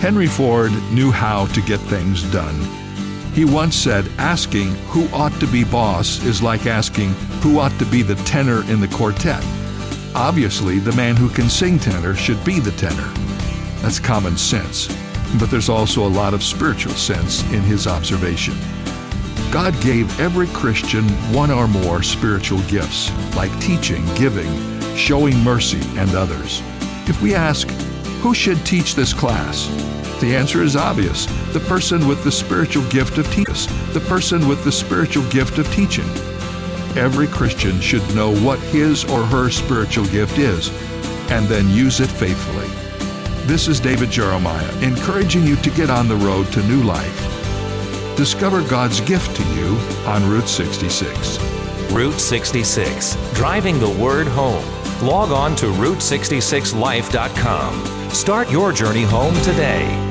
Henry Ford knew how to get things done. He once said, asking who ought to be boss is like asking who ought to be the tenor in the quartet. Obviously, the man who can sing tenor should be the tenor. That's common sense, but there's also a lot of spiritual sense in his observation. God gave every Christian one or more spiritual gifts, like teaching, giving, showing mercy, and others. If we ask, who should teach this class? The answer is obvious. The person with the spiritual gift of teaching. The person with the spiritual gift of teaching. Every Christian should know what his or her spiritual gift is, and then use it faithfully. This is David Jeremiah, encouraging you to get on the road to new life. Discover God's gift to you on Route 66. Route 66, driving the word home. Log on to Route66Life.com. Start your journey home today.